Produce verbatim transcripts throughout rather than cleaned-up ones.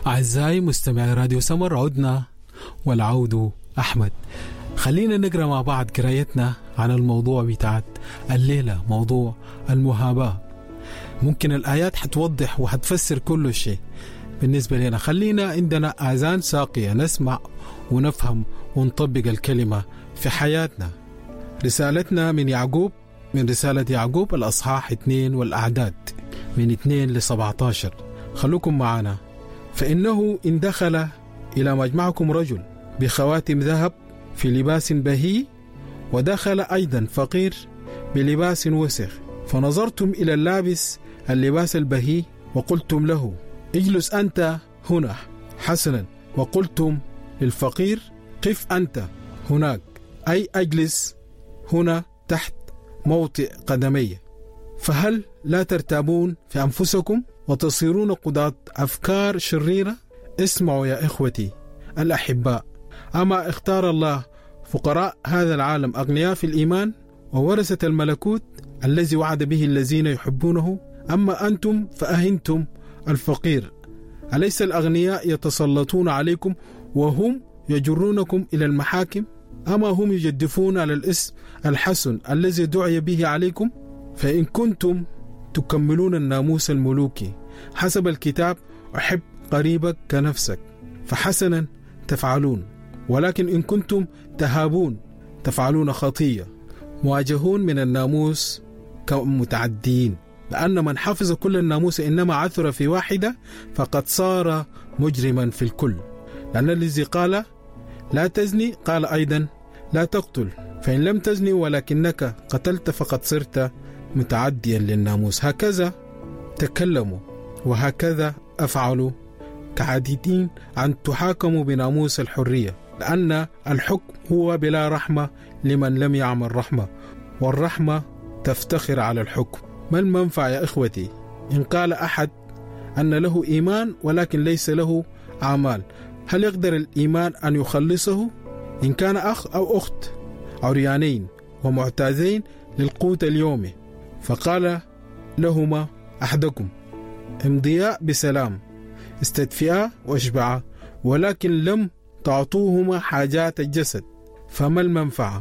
أعزائي مستمعي راديو سمر، عدنا والعود أحمد. خلينا نقرأ مع بعض قرايتنا عن الموضوع بتاعت الليلة، موضوع المهابة. ممكن الآيات حتوضح وحتفسر كل شيء بالنسبة لنا. خلينا عندنا آذان ساقية نسمع ونفهم ونطبق الكلمة في حياتنا. رسالتنا من يعقوب، من رسالة يعقوب الأصحاح اثنين والأعداد من اثنين لسبعة عشر. خلوكم معنا. فإنه إن دخل إلى مجمعكم رجل بخواتم ذهب في لباس بهي، ودخل أيضا فقير بلباس وسخ، فنظرتم إلى اللابس اللباس البهي وقلتم له اجلس أنت هنا حسنا، وقلتم للفقير قف أنت هناك، أي أجلس هنا تحت موطئ قدمي، فهل لا ترتابون في أنفسكم وتصيرون قضاة أفكار شريرة؟ اسمعوا يا إخوتي الأحباء، أما اختار الله فقراء هذا العالم أغنياء في الإيمان وورثة الملكوت الذي وعد به الذين يحبونه، أما أنتم فأهنتم الفقير. أليس الأغنياء يتسلطون عليكم وهم يجرونكم إلى المحاكم؟ أما هم يجدفون على الاسم الحسن الذي دعي به عليكم؟ فإن كنتم تكملون الناموس الملوكي حسب الكتاب أحب قريبك كنفسك، فحسنا تفعلون. ولكن إن كنتم تهابون تفعلون خطية، مواجهون من الناموس كمتعدين، لأن من حفظ كل الناموس إنما عثر في واحدة فقد صار مجرما في الكل. لأن الذي قال لا تزني قال أيضا لا تقتل، فإن لم تزني ولكنك قتلت فقد صرت متعديا للناموس. هكذا تكلموا وهكذا أفعلوا كعادين أن تحاكموا بناموس الحرية، لأن الحكم هو بلا رحمة لمن لم يعمل رحمة، والرحمة تفتخر على الحكم. ما المنفع يا إخوتي إن قال أحد أن له إيمان ولكن ليس له أعمال؟ هل يقدر الإيمان أن يخلصه؟ إن كان أخ أو أخت عريانين ومعتازين للقوت اليومي، فقال لهما أحدكم امضيا بسلام استدفئا واشبعا، ولكن لم تعطوهما حاجات الجسد، فما المنفعة؟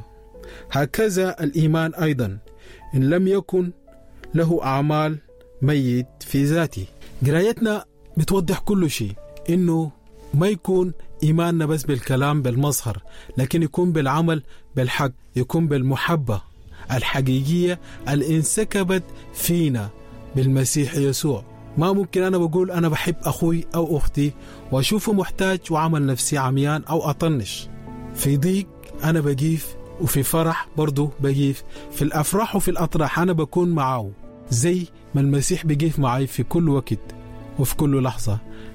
هكذا الإيمان أيضا إن لم يكن له أعمال ميت في ذاته. قرايتنا بتوضح كل شيء، إنه ما يكون إيماننا بس بالكلام بالمظهر، لكن يكون بالعمل بالحق، يكون بالمحبة الحقيقية اللي انسكبت فينا بالمسيح يسوع. ما ممكن أنا بقول أنا بحب أخوي أو أختي وأشوفه محتاج وعمل نفسي عميان أو أطنش. في ضيق أنا بجيف، وفي فرح برضو بجيف، في الأفراح وفي الأطراح أنا بكون معه، زي ما المسيح بيجيف معي في كل وقت وفي كل لحظة.